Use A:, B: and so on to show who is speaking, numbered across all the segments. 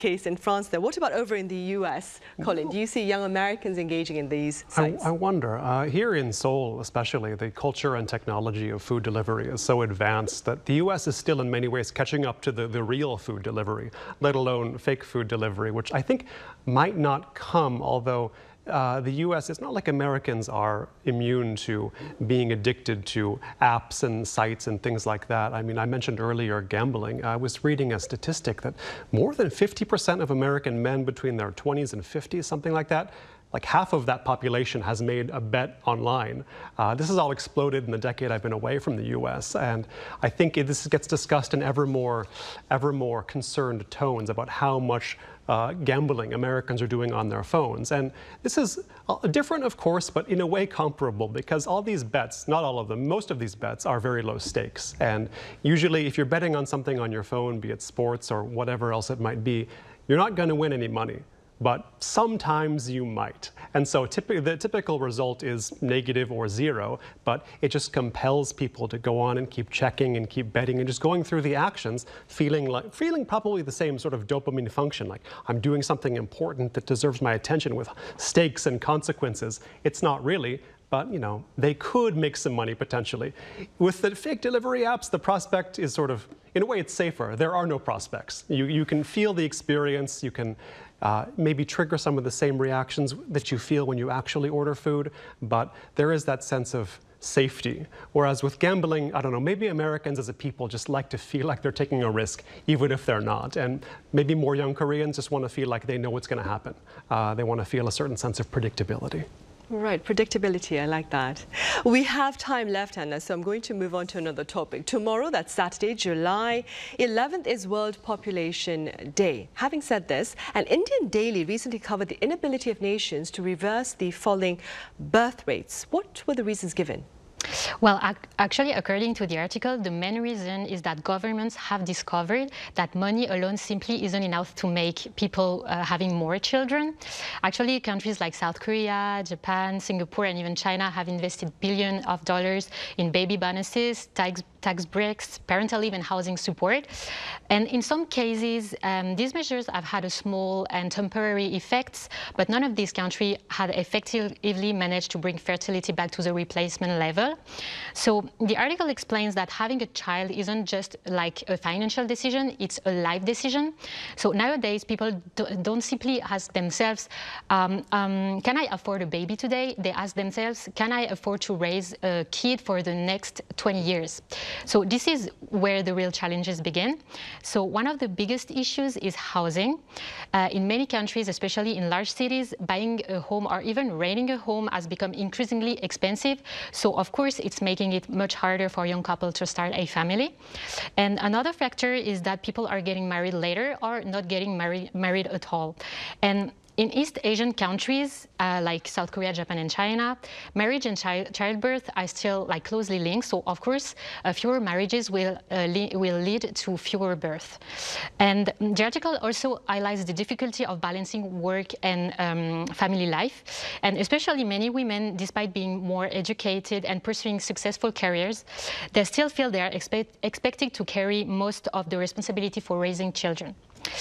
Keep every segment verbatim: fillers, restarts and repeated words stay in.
A: case in France there. What about over in the U S, Colin? Do you see young Americans engaging in these sites?
B: I, I wonder. Uh, here in Seoul, especially, the culture and technology of food delivery is so advanced that the U S is still in many ways catching up to the, the real food delivery, let alone fake food delivery, which I think might not come, although Uh, the U S, it's not like Americans are immune to being addicted to apps and sites and things like that. I mean, I mentioned earlier gambling. I was reading a statistic that more than fifty percent of American men between their twenties and fifties, something like that, like half of that population has made a bet online. Uh, this has all exploded in the decade I've been away from the U S, and I think it, this gets discussed in ever more, ever more concerned tones about how much uh, gambling Americans are doing on their phones. And this is uh, different, of course, but in a way comparable, because all these bets, not all of them, most of these bets are very low stakes. And usually if you're betting on something on your phone, be it sports or whatever else it might be, you're not going to win any money. But sometimes you might. And so typically, the typical result is negative or zero, but it just compels people to go on and keep checking and keep betting and just going through the actions, feeling like feeling probably the same sort of dopamine function, like I'm doing something important that deserves my attention with stakes and consequences. It's not really, but you know, they could make some money potentially. With the fake delivery apps, the prospect is sort of, in a way, it's safer. There are no prospects. You, you can feel the experience, you can Uh, maybe trigger some of the same reactions that you feel when you actually order food, but there is that sense of safety. Whereas with gambling, I don't know, maybe Americans as a people just like to feel like they're taking a risk, even if they're not. And maybe more young Koreans just want to feel like they know what's going to happen. Uh, they want to feel a certain sense of predictability.
A: Right, predictability, I like that. We have time left, Anna, so I'm going to move on to another topic. Tomorrow, that's Saturday, July eleventh, is World Population Day. Having said this, an Indian daily recently covered the inability of nations to reverse the falling birth rates. What were the reasons given?
C: Well, ac actually, according to the article, the main reason is that governments have discovered that money alone simply isn't enough to make people uh, having more children. Actually, countries like South Korea, Japan, Singapore, and even China have invested billions of dollars in baby bonuses, tax, tax breaks, parental leave, and housing support. And in some cases, um, these measures have had a small and temporary effects, but none of these countries had effectively managed to bring fertility back to the replacement level. So the article explains that having a child isn't just like a financial decision, it's a life decision. So nowadays, people do, don't simply ask themselves, um, um, can I afford a baby today? They ask themselves, can I afford to raise a kid for the next twenty years? So this is where the real challenges begin. So one of the biggest issues is housing. Uh, in many countries, especially in large cities, buying a home or even renting a home has become increasingly expensive. So of course, it's making it much harder for young couples to start a family. And another factor is that people are getting married later or not getting married, married at all. And in East Asian countries uh, like South Korea, Japan, and China, marriage and chi childbirth are still like closely linked. So of course, uh, fewer marriages will uh, le will lead to fewer births. And the article also highlights the difficulty of balancing work and um, family life, and especially many women, despite being more educated and pursuing successful careers, they still feel they are expect expected to carry most of the responsibility for raising children.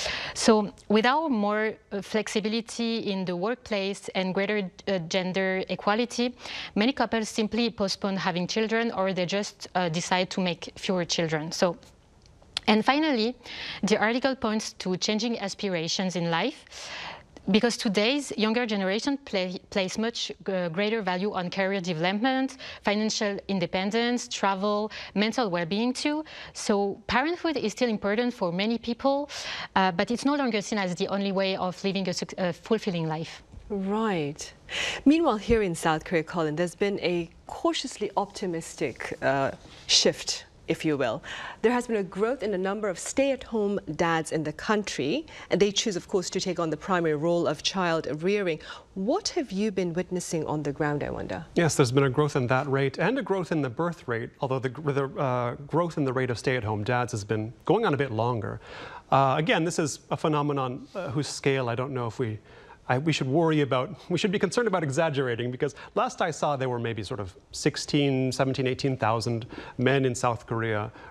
C: So without more uh, flexibility in the workplace and greater uh, gender equality, many couples simply postpone having children, or they just uh, decide to make fewer children. So, and finally, the article points to changing aspirations in life, because today's younger generation play, place much uh, greater value on career development, financial independence, travel, mental well-being too. So parenthood is still important for many people, uh, but it's no longer seen as the only way of living a, a fulfilling life.
A: Right. Meanwhile, here in South Korea, Colin, there's been a cautiously optimistic uh, shift, if you will. There has been a growth in the number of stay-at-home dads in the country, and they choose, of course, to take on the primary role of child rearing. What have you been witnessing on the ground, I wonder?
B: Yes, there's been a growth in that rate and a growth in the birth rate, although the, the uh, growth in the rate of stay-at-home dads has been going on a bit longer. Uh, again, this is a phenomenon uh, whose scale I don't know if we I, we should worry about, we should be concerned about exaggerating, because last I saw there were maybe sort of sixteen, seventeen, eighteen thousand men in South Korea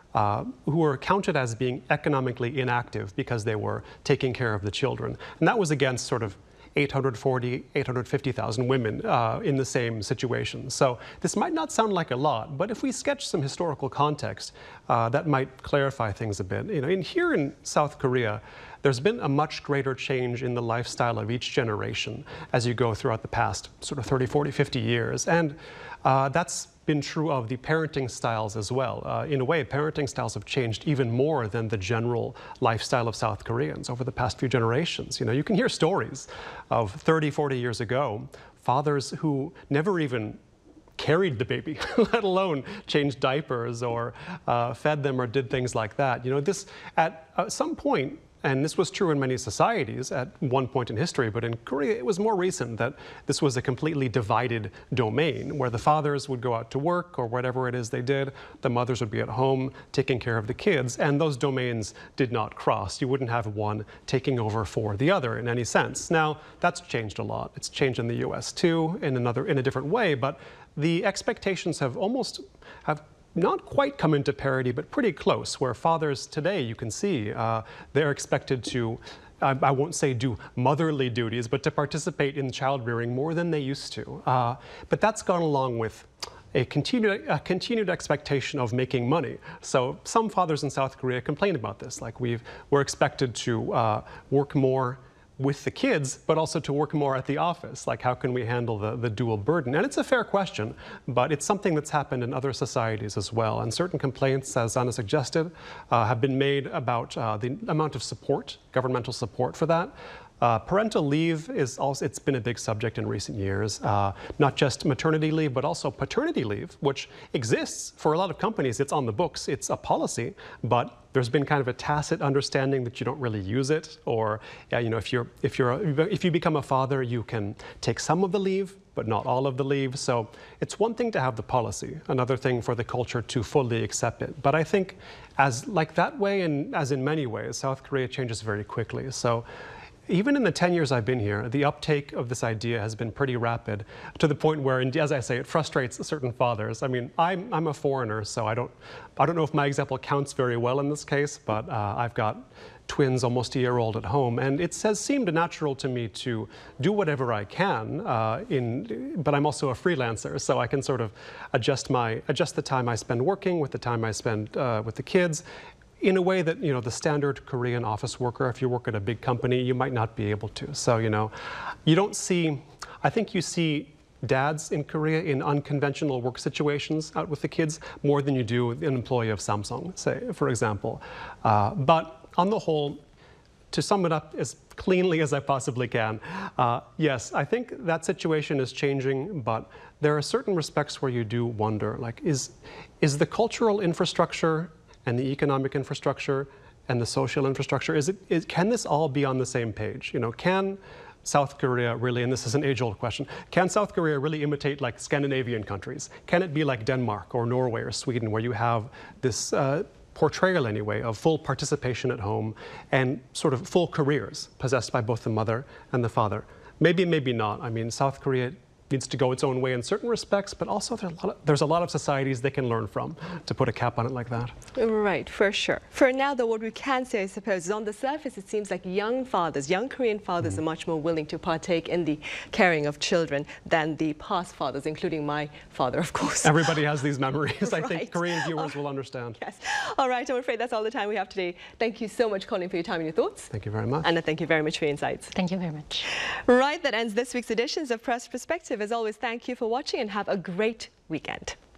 B: uh, who were counted as being economically inactive because they were taking care of the children. And that was against sort of eight hundred forty, eight hundred fifty thousand women uh, in the same situation. So this might not sound like a lot, but if we sketch some historical context, uh, that might clarify things a bit. You know, in, here in South Korea, there's been a much greater change in the lifestyle of each generation as you go throughout the past sort of thirty, forty, fifty years. And uh, that's been true of the parenting styles as well. Uh, in a way, parenting styles have changed even more than the general lifestyle of South Koreans over the past few generations. You know, you can hear stories of thirty, forty years ago, fathers who never even carried the baby, let alone changed diapers or uh, fed them or did things like that. You know, this at uh, some point, and this was true in many societies at one point in history, but in Korea it was more recent that this was a completely divided domain where the fathers would go out to work or whatever it is they did, the mothers would be at home taking care of the kids, and those domains did not cross. You wouldn't have one taking over for the other in any sense. Now, that's changed a lot. It's changed in the U S too, in another, in a different way, but the expectations have almost, have not quite come into parity, but pretty close, where fathers today, you can see, uh, they're expected to, I, I won't say do motherly duties, but to participate in child rearing more than they used to. Uh, but that's gone along with a continued, a continued expectation of making money. So some fathers in South Korea complain about this, like we've, we're expected to uh, work more with the kids, but also to work more at the office. Like, how can we handle the, the dual burden? And it's a fair question, but it's something that's happened in other societies as well. And certain complaints, as Anna suggested, uh, have been made about uh, the amount of support, governmental support for that. Uh, parental leave is also, it's been a big subject in recent years, uh, not just maternity leave, but also paternity leave, which exists for a lot of companies. It's on the books, it's a policy, but there's been kind of a tacit understanding that you don't really use it, or yeah, you know, if you're if you're a, if you become a father, you can take some of the leave, but not all of the leave. So it's one thing to have the policy, another thing for the culture to fully accept it. But I think, as like that way, and as in many ways, South Korea changes very quickly. So even in the ten years I've been here, the uptake of this idea has been pretty rapid, to the point where, as I say, it frustrates certain fathers. I mean, I'm, I'm a foreigner, so I don't, I don't know if my example counts very well in this case, but uh, I've got twins almost a year old at home, and it has seemed natural to me to do whatever I can, uh, in, but I'm also a freelancer, so I can sort of adjust, my, adjust the time I spend working with the time I spend uh, with the kids, in a way that, you know, the standard Korean office worker, if you work at a big company, you might not be able to. So, you know, you don't see, I think you see dads in Korea in unconventional work situations out with the kids more than you do an employee of Samsung, say, for example. Uh, but on the whole, to sum it up as cleanly as I possibly can, uh, yes, I think that situation is changing, but there are certain respects where you do wonder, like, is, is the cultural infrastructure and the economic infrastructure and the social infrastructure, is it, is, can this all be on the same page? You know, can South Korea really, and this is an age-old question, can South Korea really imitate like Scandinavian countries? Can it be like Denmark or Norway or Sweden, where you have this uh, portrayal anyway of full participation at home and sort of full careers possessed by both the mother and the father? Maybe, maybe not. I mean, South Korea needs to go its own way in certain respects, but also there's a, lot of, there's a lot of societies they can learn from, to put a cap on it like that.
A: Right, for sure. For now, though, what we can say, I suppose, is on the surface, it seems like young fathers, young Korean fathers mm. are much more willing to partake in the caring of children than the past fathers, including my father, of course.
B: Everybody has these memories.
A: Right.
B: I think Korean viewers will understand.
A: Yes. All right, I'm afraid that's all the time we have today. Thank you so much, Colin, for your time and your thoughts.
B: Thank you very much.
A: Anna, thank you very much for your insights.
C: Thank you very much.
A: Right, that ends this week's editions of Press Perspective. As always, thank you for watching and have a great weekend.